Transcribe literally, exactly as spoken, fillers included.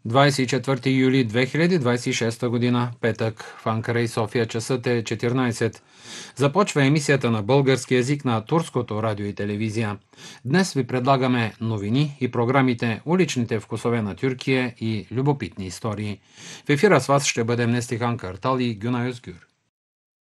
двадесет и четвърти юли две хиляди двадесет и шеста година, петък, в Анкара и София часът е четиринадесет. Започва емисията на български език на турското радио и телевизия. Днес ви предлагаме новини и програмите "Уличните вкусове на Тюркия" и "Любопитни истории". В ефира с вас ще бъдем Нестихан Картал и Гюна Özgür.